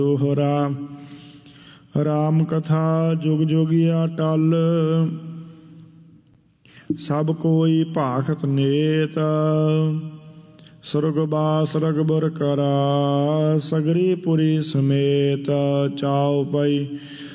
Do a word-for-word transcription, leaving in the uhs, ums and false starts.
ਦੋਹਰਾ। ਰਾਮ ਕਥਾ ਜੁਗ ਜੁਗਿਆ ਟਲ, ਸਭ ਕੋਈ ਭਾਖਤ ਨੇਤ। ਸੁਰਗਵਾਸ ਰਗਬਰ ਕਰਾ, ਸਗਰੀ ਪੁਰੀ ਸਮੇਤ। ਚਾਉ ਪਈ